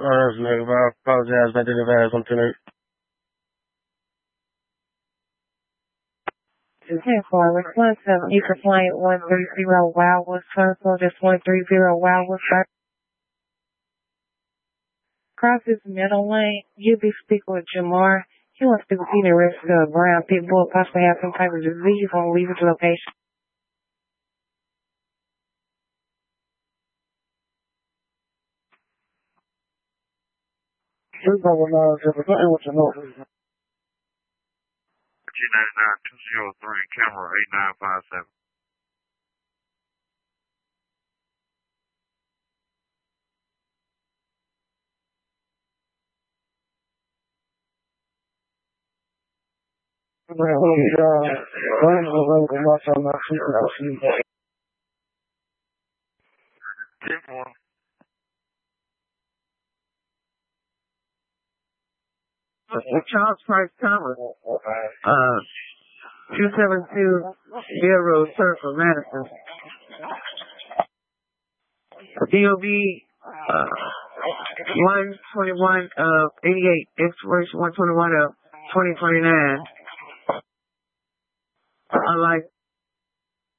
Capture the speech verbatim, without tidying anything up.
Oh, that's negative. I apologize. I did advise on tonight. ten four, one seven, you can fly at one three zero Wildwood Circle, just one three zero Wildwood Circle. Cross this middle lane, you'll be speaking with Jamar. He wants to see the rest of the brown pit bull, possibly have some type of disease on leave his location. Two double nine seven. Tell me what you know. G ninety-nine two zero three, camera eight nine five seven. ten four. Charles Price Thomas, uh, two seven two Deer Road Circle, Madison. D O B, uh, one twenty-one of eighty-eight, expiration one twenty-one of twenty twenty-nine. I like